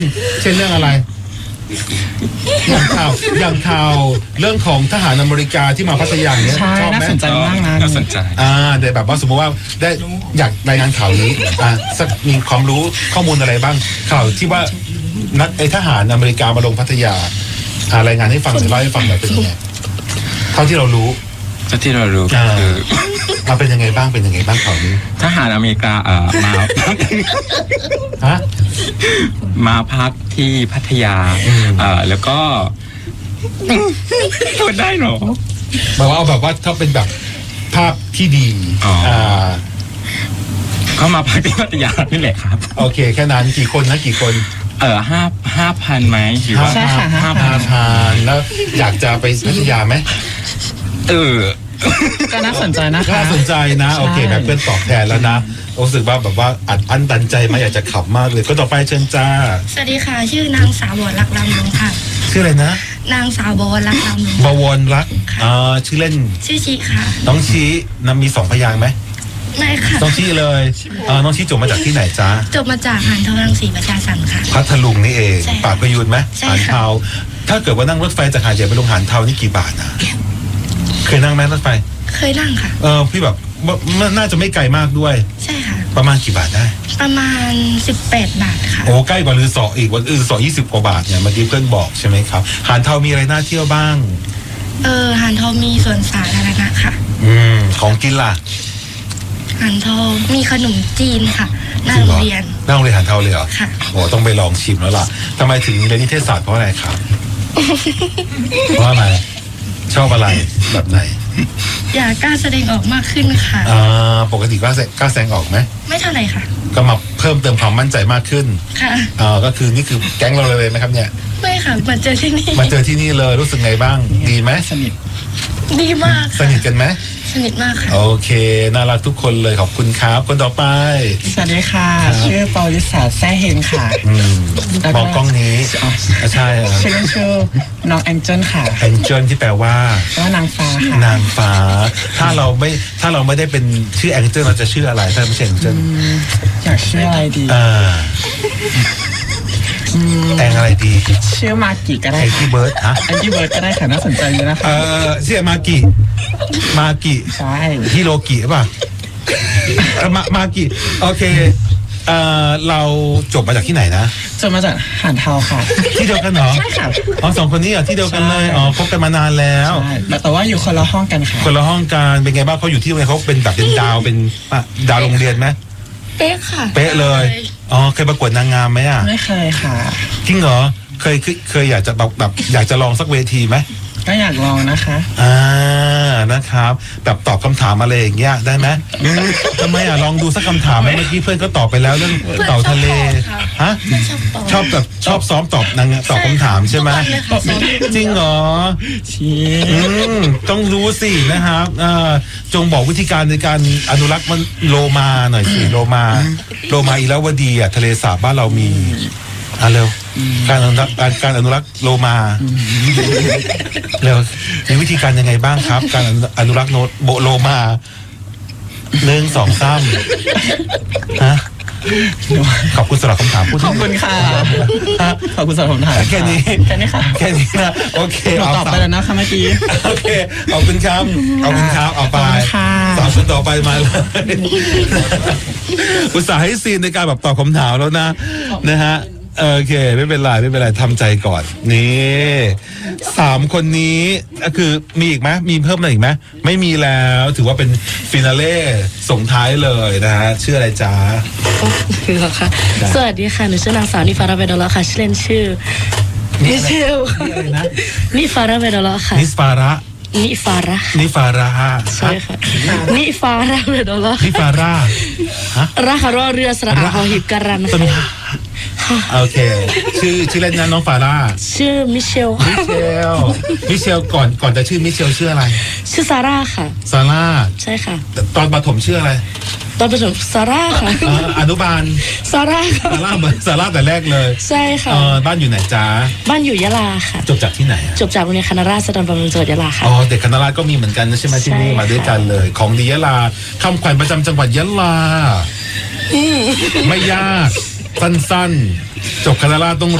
เช่นเรื่องอะไรอย่างข่าวเรื่องของทหารอเมริกาที่มาพัทยาเนี่ยชอบไหมน่าสนใจมากนะน่าสนใจแต่แบบว่าสมมติว่าได้อยากรายงานข่าวนี้สักมีความรู้ข้อมูลอะไรบ้างข่าวที่ว่านักทหารอเมริกามาลงพัทยารายงานให้ฟังหรือเล่าให้ฟังหน่อยเป็นยังไงเท่าที่เรารู้คือเป็นยังไงบ้างข่าวนี้ทหารอเมริกามาพักที่พัทยาแล้วก็พูดได้หรอแบบว่าเอาแบบว่าถ้าเป็นแบบภาพที่ดีเขามาพักที่พัทยานี่แหละครับโอเคแค่นั้นกี่คน 5,000ไหมใช่ค่ะ 5,000แล้วอยากจะไปพัทยาไหมก็น่าสนใจนะคะน่าสนใจนะโอเคแบบเพื่อนตอบแทนแล้วนะรู้สึกว่าแบบว่าอัดอั้นตันใจมาอยากจะขับมากเลยก็ต่อไปเชิญจ้าสวัสดีค่ะชื่อนางสาวบวรรักลำลงค่ะชื่ออะไรนะนางสาวบวรรักลำลงบวรรักชื่อเล่นชื่อชีค่ะน้องชีมี2 พยางค์ไหมไม่ค่ะน้องชีเลยน้องชีจบมาจากที่ไหนจ้าจบมาจากหานทองรังสีประชาสันค่ะพัทลุงนี่เองปากประยูนไหมหานเทาถ้าเกิดว่านั่งรถไฟจากหาดใหญ่ไปลงหานเทานี่กี่บาทนะเคยนั่งไหมรถไฟเคยนั่งค่ะพี่แบบน่าจะไม่ไกลมากด้วยใช่ค่ะประมาณกี่บาทได้ประมาณ18 บาทค่ะโอ้ใกล้กว่าลือสออีกวันสอ20 กว่าบาทเนี่ยเมื่อกี้เพื่อนบอกใช่ไหมครับหานเทามีอะไรน่าเที่ยวบ้างหานเทามีสวนสาธารณะค่ะของกินล่ะหานเทามีขนมจีนค่ะหน้าโรงเรียนหานเทาเลยเหรอค่ะโอ้ต้องไปลองชิมแล้วล่ะทำไมถึงเรียนนิเทศศาสตร์เพราะอะไรครับเพราะอะไรชอบอะไรแบบไหนอยากกล้าแสดงออกมากขึ้นค่ะปกติกล้าแสดงออกไหมไม่เท่าไหร่ค่ะก็มาเพิ่มเติมความมั่นใจมากขึ้นค่ะก็คือนี่คือแก๊งเราเลยไหมครับเนี่ยไม่ค่ะมาเจอที่นี่เลยรู้สึกไงบ้างดีไหมสนิทดีมากสนิทกันไหมสนิทมากค่ะโอเคน่ารักทุกคนเลยขอบคุณครับคนต่อไปสวัสดีค่ะชื่อปอลิสาแซ่เฮงค่ะมองกล้องนี้ใช่ชื่อน้องแองเจิลค่ะแองเจิลที่แปลว่านางฟ้าค่ะนางฟ้าถ้าเราไม่ได้เป็นชื่อแองเจิลเราจะชื่ออะไรถ้าไม่ใช่แองเจิลอยากชื่ออะไรดีแองอะไรดีชื่อมากิก็ได้แองกี้เบิร์ดแองกี้เบิร์ดก็ได้ค่ะน่าสนใจเลยนะคะชื่อมากิใช่ฮิโรกิป่ะมากิโอเคเราจบมาจากที่ไหนนะจบมาจากหานเทาค่ะที่เดียวกันเหรอใช่ค่ะ 2 คนนี้ที่เดียวกันเลยคบกันมานานแล้วแต่ว่าอยู่คนละห้องกันค่ะคนละห้องกันเป็นไงบ้างเขาอยู่ที่โรงเรียนเขาเป็นแบบเป็นดาวเป็นดาวโรงเรียนไหมเป๊ะค่ะเป๊ะเลยเคยประกวดนางงามไหมไม่เคยค่ะจริงเหรอเคยอยากจะแบบอยากจะลองสักเวทีไหมก็อยากลองนะคะนะครับแบบตอบคำถามอะไรอย่างเงี้ยได้ไหมทำไมลองดูสักคำถามไหมเมื่อกี้เพื่อนก็ตอบไปแล้วเรื่องเต่าทะเลฮะชอบซ้อมตอบคำถามใช่ไหมจริงเหรอต้องรู้สินะครับจงบอกวิธีการในการอนุรักษ์มันโลมาหน่อยสิโลมาอีลาวดีทะเลสาบบ้านเรามีเร็วการอนุรักษ์โลมาเร็วมีวิธีการยังไงบ้างครับการอนุรักษ์โลมา1 2 3ขอบคุณสำหรับคำถามขอบคุณค่ะขอบคุณสำหรับคำถามแค่นี้ค่ะแค่นี้นะโอเคตอบไปแล้วนะคะเมื่อกี้โอเคขอบคุณครับเอาไปสาวคนต่อไปมาเลยอุตส่าห์ให้ซีนในการแบบตอบคำถามแล้วนะฮะโอเคไม่เป็นไรทำใจก่อนนี่3 คนนี้คือมีอีกไหมมีเพิ่มอะไรอีกไหมไม่มีแล้วถือว่าเป็นฟินาเล่ส่งท้ายเลยนะฮะชื่ออะไรจ๊ะค่ะสวัสดีค่ะหนูชื่อนางสาวนิฟาราเวดอลค่ะชื่อเล่นชื่อมิเชลนิฟาราเวดอลค่ะนิฟาราใช่ค่ะนิฟาราเวดอลราคารอเรือสระอาหอหิบการันโอเคชื่อเล่นนะน้องฟาร่าชื่อมิเชลก่อนจะชื่อมิเชลชื่ออะไรชื่อซาร่าค่ะซาร่าใช่ค่ะตอนประถมชื่ออะไรตอนประถมซาร่าค่ะอนุบาลซาร่าเหมือนซาร่าแต่แรกเลยใช่ค่ะบ้านอยู่ไหนจ๊ะบ้านอยู่ยะลาค่ะจบจากที่ไหนจบจากโรงเรียนคณะราษฎรบำรุงจังหวัดยะลาค่ะเด็กคณะราษฎรก็มีเหมือนกันใช่ไหมที่นี่มาด้วยกันเลยของดียะลาคำขวัญประจำจังหวัดยะลาไม่ยากสั้นๆ จบคณะราษฎรต้อง